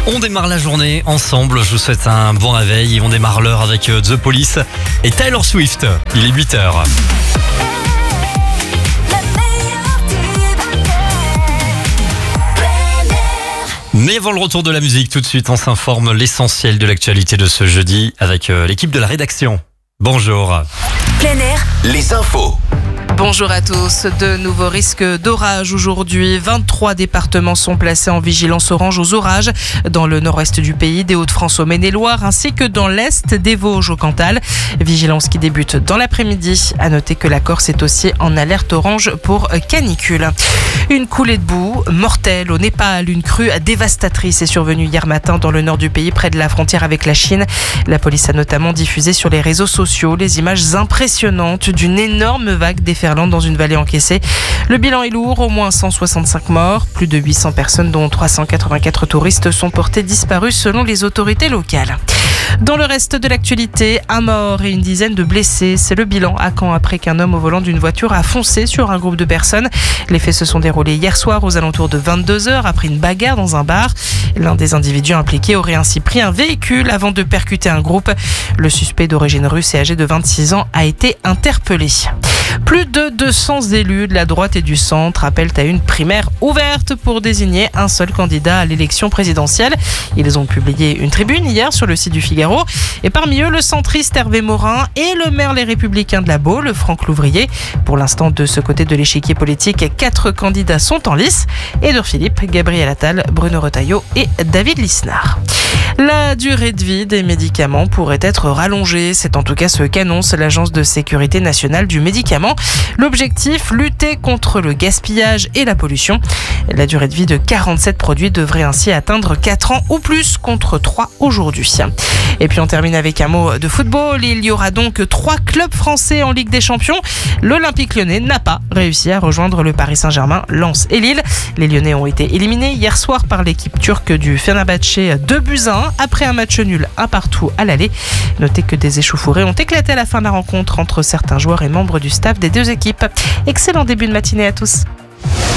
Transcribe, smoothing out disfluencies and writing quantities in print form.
On démarre la journée ensemble, je vous souhaite un bon réveil et on démarre l'heure avec The Police et Taylor Swift. Il est 8h. Mais avant le retour de la musique, tout de suite on s'informe l'essentiel de l'actualité de ce jeudi avec l'équipe de la rédaction. Bonjour. Plein air, les infos. Bonjour à tous. De nouveaux risques d'orage aujourd'hui. 23 départements sont placés en vigilance orange aux orages dans le nord-ouest du pays, des Hauts-de-France au Maine-et-Loire ainsi que dans l'est des Vosges au Cantal. Vigilance qui débute dans l'après-midi. À noter que la Corse est aussi en alerte orange pour canicule. Une coulée de boue mortelle au Népal. Une crue dévastatrice est survenue hier matin dans le nord du pays près de la frontière avec la Chine. La police a notamment diffusé sur les réseaux sociaux les images impressionnantes d'une énorme vague déferlante dans une vallée encaissée. Le bilan est lourd, au moins 165 morts. Plus de 800 personnes, dont 384 touristes, sont portées disparues selon les autorités locales. Dans le reste de l'actualité, un mort et une dizaine de blessés. C'est le bilan à Caen après qu'un homme au volant d'une voiture a foncé sur un groupe de personnes. Les faits se sont déroulés hier soir aux alentours de 22h après une bagarre dans un bar. L'un des individus impliqués aurait ainsi pris un véhicule avant de percuter un groupe. Le suspect d'origine russe et âgé de 26 ans a été interpellé. Plus de 200 élus de la droite et du centre appellent à une primaire ouverte pour désigner un seul candidat à l'élection présidentielle. Ils ont publié une tribune hier sur le site du Figaro. Et parmi eux, le centriste Hervé Morin et le maire Les Républicains de la Baule, Franck Louvrier. Pour l'instant, de ce côté de l'échiquier politique, 4 candidats sont en lice. Édouard Philippe, Gabriel Attal, Bruno Retailleau et David Lisnard. La durée de vie des médicaments pourrait être rallongée. C'est en tout cas ce qu'annonce l'Agence de sécurité nationale du médicament. L'objectif, lutter contre le gaspillage et la pollution. La durée de vie de 47 produits devrait ainsi atteindre 4 ans ou plus contre 3 aujourd'hui. Et puis on termine avec un mot de football. Il y aura donc 3 clubs français en Ligue des Champions. L'Olympique Lyonnais n'a pas réussi à rejoindre le Paris Saint-Germain, Lens et Lille. Les Lyonnais ont été éliminés hier soir par l'équipe turque du Fenerbahçe 2-1 après un match nul 1-1 à l'aller. Notez que des échauffourées ont éclaté à la fin de la rencontre entre certains joueurs et membres du staff des deux équipes. Excellent début de matinée à tous.